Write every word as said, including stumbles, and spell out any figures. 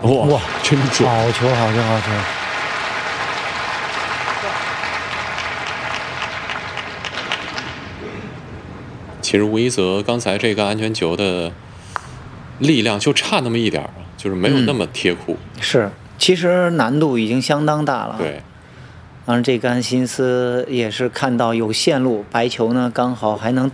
哇哇， 真准！ 好球，好球，好球！ 其实吴一泽刚才这个安全球的力量就差那么一点儿，就是没有那么贴库。 嗯、是，其实难度已经相当大了。 对。 当然，这杆心思也是看到有线路，白球呢刚好还能